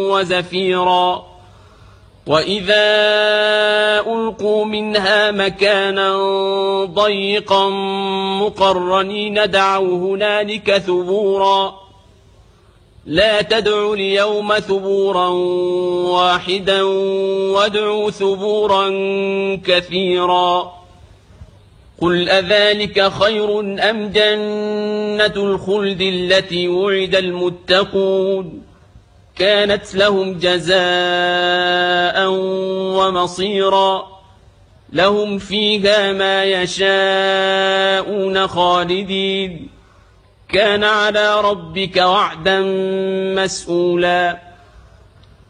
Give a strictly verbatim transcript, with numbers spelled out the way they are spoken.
وزفيرا وإذا ألقوا منها مكانا ضيقا مقرنين دعوا هنالك ثبورا لا تدعوا اليوم ثبورا واحدا وادعوا ثبورا كثيرا قل أذلك خير أم جنة الخلد التي وعد المتقون كانت لهم جزاء ومصيرا لهم فيها ما يشاءون خالدين كان على ربك وعدا مسئولا